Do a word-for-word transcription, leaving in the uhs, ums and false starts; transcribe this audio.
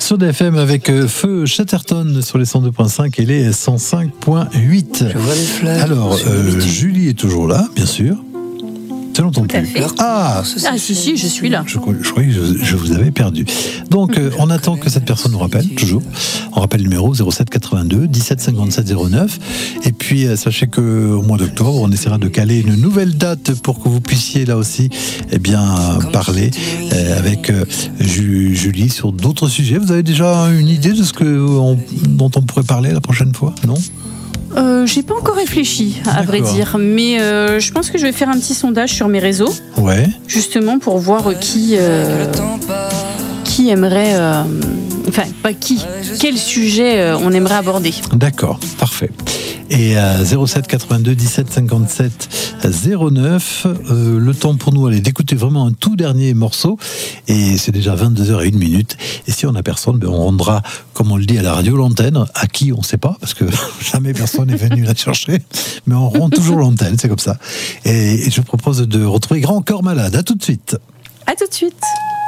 sur D F M avec euh, Feu Chatterton sur les cent deux virgule cinq et les cent cinq virgule huit. Alors, euh, Julie est toujours là, bien sûr. Ça longtemps plus. Ah, ah si, si, je suis là. Je, je croyais que je, je vous avais perdu. Donc, euh, on attend que cette personne nous rappelle, toujours. On rappelle le numéro zéro sept quatre-vingt-deux dix-sept cinquante-sept zéro neuf. Et puis, euh, sachez qu'au mois d'octobre, on essaiera de caler une nouvelle date pour que vous puissiez, là aussi, eh bien, parler euh, avec euh, Ju- Julie sur d'autres sujets. Vous avez déjà une idée de ce que on, dont on pourrait parler la prochaine fois, non ? Euh, j'ai pas encore réfléchi, à D'accord. vrai dire, mais euh, je pense que je vais faire un petit sondage sur mes réseaux, Ouais. justement pour voir qui, euh, qui aimerait, euh, enfin pas qui, quel sujet euh, on aimerait aborder. D'accord, parfait. Et euh, zéro sept quatre-vingt-deux dix-sept cinquante-sept zéro neuf, euh, le temps pour nous allez, d'écouter vraiment un tout dernier morceau. Et c'est déjà vingt-deux heures zéro une minute. Et si on n'a personne, ben on rendra, comme on le dit à la radio, l'antenne. À qui, on ne sait pas, parce que jamais personne n'est venu la chercher. Mais on rend toujours l'antenne, c'est comme ça. Et, et je propose de retrouver Grand Corps Malade. À tout de suite. À tout de suite.